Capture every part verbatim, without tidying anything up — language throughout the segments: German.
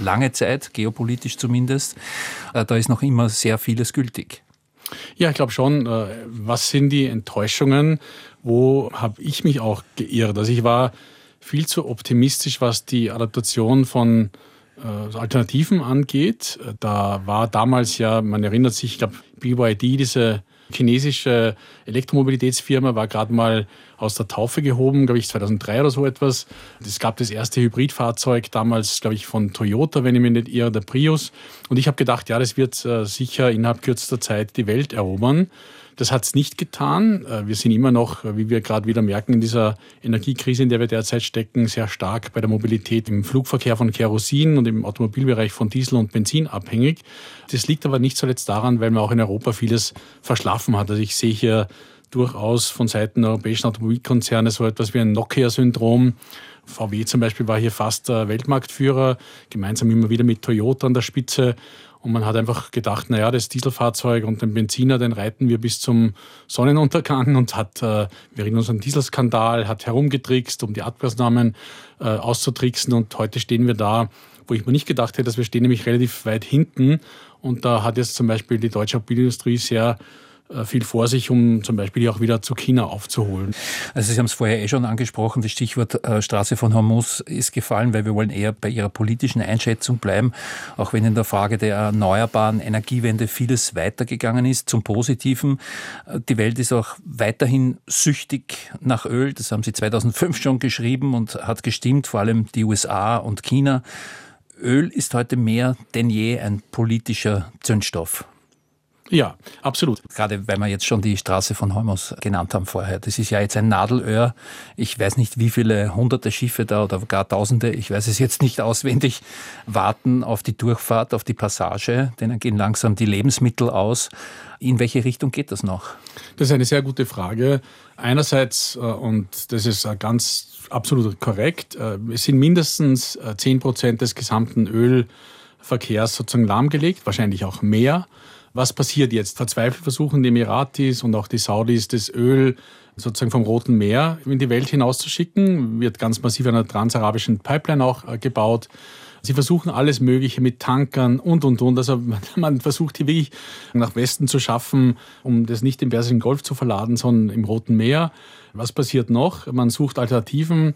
lange Zeit, geopolitisch zumindest. Da ist noch immer sehr vieles gültig. Ja, ich glaube schon. Was sind die Enttäuschungen? Wo habe ich mich auch geirrt? Also ich war viel zu optimistisch, was die Adaptation von äh, Alternativen angeht. Da war damals ja, man erinnert sich, ich glaube, B Y D, diese chinesische Elektromobilitätsfirma, war gerade mal aus der Taufe gehoben, glaube ich zweitausenddrei oder so etwas. Es gab das erste Hybridfahrzeug, damals, glaube ich, von Toyota, wenn ich mich nicht irre, der Prius. Und ich habe gedacht, ja, das wird äh, sicher innerhalb kürzester Zeit die Welt erobern. Das hat es nicht getan. Wir sind immer noch, wie wir gerade wieder merken, in dieser Energiekrise, in der wir derzeit stecken, sehr stark bei der Mobilität im Flugverkehr von Kerosin und im Automobilbereich von Diesel und Benzin abhängig. Das liegt aber nicht zuletzt daran, weil man auch in Europa vieles verschlafen hat. Also ich sehe hier durchaus von Seiten der europäischen Automobilkonzerne so etwas wie ein Nokia-Syndrom. V W zum Beispiel war hier fast der Weltmarktführer, gemeinsam immer wieder mit Toyota an der Spitze. Und man hat einfach gedacht, naja, das Dieselfahrzeug und den Benziner, den reiten wir bis zum Sonnenuntergang und hat, äh, wir erinnern uns an den Dieselskandal, hat herumgetrickst, um die Abgasnormen äh, auszutricksen. Und heute stehen wir da, wo ich mir nicht gedacht hätte, dass wir stehen nämlich relativ weit hinten. Und da hat jetzt zum Beispiel die deutsche Automobilindustrie sehr viel vor sich, um zum Beispiel auch wieder zu China aufzuholen. Also Sie haben es vorher eh schon angesprochen, das Stichwort äh, Straße von Hormuz ist gefallen, weil wir wollen eher bei Ihrer politischen Einschätzung bleiben, auch wenn in der Frage der erneuerbaren Energiewende vieles weitergegangen ist, zum Positiven. Die Welt ist auch weiterhin süchtig nach Öl, das haben Sie zweitausendfünf schon geschrieben und hat gestimmt, vor allem die U S A und China. Öl ist heute mehr denn je ein politischer Zündstoff. Ja, absolut. Gerade weil wir jetzt schon die Straße von Hormuz genannt haben vorher. Das ist ja jetzt ein Nadelöhr. Ich weiß nicht, wie viele hunderte Schiffe da oder gar tausende, ich weiß es jetzt nicht auswendig, warten auf die Durchfahrt, auf die Passage. Denen gehen langsam die Lebensmittel aus. In welche Richtung geht das noch? Das ist eine sehr gute Frage. Einerseits, und das ist ganz absolut korrekt, es sind mindestens zehn Prozent des gesamten Ölverkehrs sozusagen lahmgelegt, wahrscheinlich auch mehr. Was passiert jetzt? Verzweifelt versuchen die Emiratis und auch die Saudis, das Öl sozusagen vom Roten Meer in die Welt hinauszuschicken. Wird ganz massiv an einer transarabischen Pipeline auch gebaut. Sie versuchen alles Mögliche mit Tankern und, und, und. Also man, man versucht hier wirklich nach Westen zu schaffen, um das nicht im Persischen Golf zu verladen, sondern im Roten Meer. Was passiert noch? Man sucht Alternativen.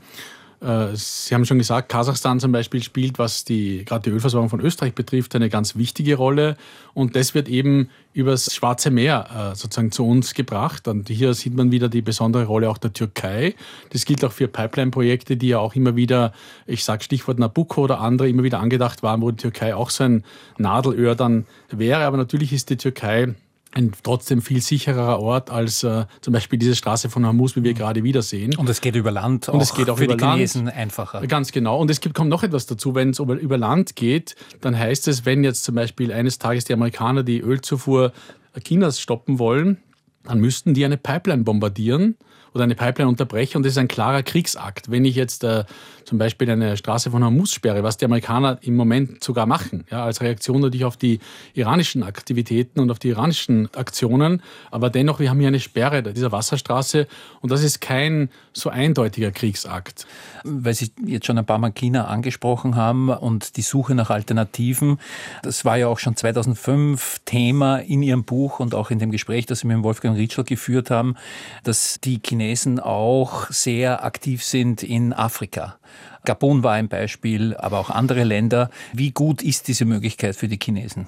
Sie haben schon gesagt, Kasachstan zum Beispiel spielt, was die, gerade die Ölversorgung von Österreich betrifft, eine ganz wichtige Rolle. Und das wird eben übers Schwarze Meer äh, sozusagen zu uns gebracht. Und hier sieht man wieder die besondere Rolle auch der Türkei. Das gilt auch für Pipeline-Projekte, die ja auch immer wieder, ich sage Stichwort Nabucco oder andere, immer wieder angedacht waren, wo die Türkei auch so ein Nadelöhr dann wäre. Aber natürlich ist die Türkei ein trotzdem viel sicherer Ort als äh, zum Beispiel diese Straße von Hormuz, wie wir gerade wieder sehen. Und es geht über Land, und es geht auch für über die Chinesen Land. Einfacher. Ganz genau. Und es gibt, kommt noch etwas dazu. Wenn es über, über Land geht, dann heißt es, wenn jetzt zum Beispiel eines Tages die Amerikaner die Ölzufuhr Chinas stoppen wollen, dann müssten die eine Pipeline bombardieren oder eine Pipeline unterbrechen. Und das ist ein klarer Kriegsakt. Wenn ich jetzt äh, zum Beispiel eine Straße von Hormuz sperre, was die Amerikaner im Moment sogar machen, ja, als Reaktion natürlich auf die iranischen Aktivitäten und auf die iranischen Aktionen. Aber dennoch, wir haben hier eine Sperre dieser Wasserstraße und das ist kein so eindeutiger Kriegsakt. Weil Sie jetzt schon ein paar Mal China angesprochen haben und die Suche nach Alternativen, das war ja auch schon zweitausendfünf Thema in Ihrem Buch und auch in dem Gespräch, das Sie mit Wolfgang Ritschl geführt haben, dass die Chinesen auch sehr aktiv sind in Afrika. Gabun war ein Beispiel, aber auch andere Länder. Wie gut ist diese Möglichkeit für die Chinesen?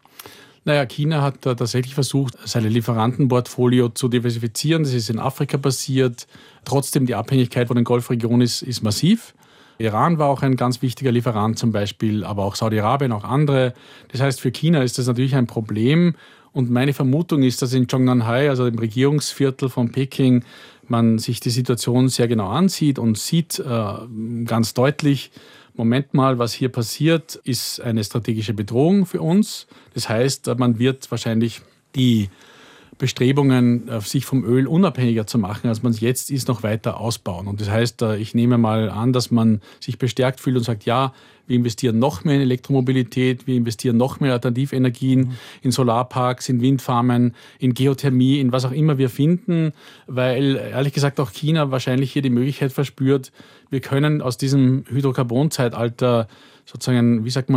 Naja, China hat da tatsächlich versucht, seine Lieferantenportfolio zu diversifizieren. Das ist in Afrika passiert. Trotzdem, die Abhängigkeit von den Golfregionen ist, ist massiv. Iran war auch ein ganz wichtiger Lieferant zum Beispiel, aber auch Saudi-Arabien, auch andere. Das heißt, für China ist das natürlich ein Problem. Und meine Vermutung ist, dass in Zhongnanhai, also dem Regierungsviertel von Peking, man sich die Situation sehr genau ansieht und sieht äh, ganz deutlich, Moment mal, was hier passiert, ist eine strategische Bedrohung für uns. Das heißt, man wird wahrscheinlich die Bestrebungen, sich vom Öl unabhängiger zu machen, als man es jetzt ist, noch weiter ausbauen. Und das heißt, ich nehme mal an, dass man sich bestärkt fühlt und sagt, ja, wir investieren noch mehr in Elektromobilität, wir investieren noch mehr in Alternativenergien, mhm. in Solarparks, in Windfarmen, in Geothermie, in was auch immer wir finden, weil ehrlich gesagt auch China wahrscheinlich hier die Möglichkeit verspürt, wir können aus diesem Hydrocarbon-Zeitalter sozusagen, wie sagt man,